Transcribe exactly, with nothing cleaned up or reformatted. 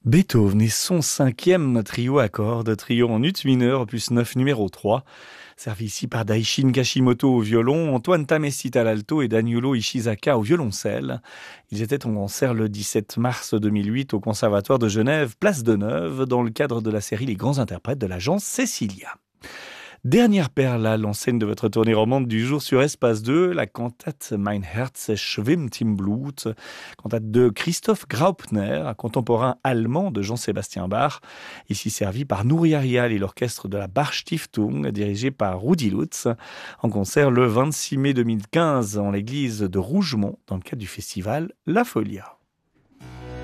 Beethoven et son cinquième trio à cordes, trio en ut mineur, opus neuf numéro trois, servi ici par Daishin Kashimoto au violon, Antoine Tamesita à l'alto et Daniolo Ishizaka au violoncelle. Ils étaient en concert le dix-sept mars deux mille huit au Conservatoire de Genève, place de Neuve, dans le cadre de la série Les grands interprètes de l'agence Cecilia. Dernière perle à l'enseigne de votre tournée romande du jour sur Espace deux, la cantate Mein Herz schwimmt im Blut, cantate de Christoph Graupner, un contemporain allemand de Jean-Sébastien Bach, ici servi par Nouria Rial et l'orchestre de la Bach Stiftung, dirigé par Rudi Lutz, en concert le vingt-six mai deux mille quinze en l'église de Rougemont, dans le cadre du festival La Folia.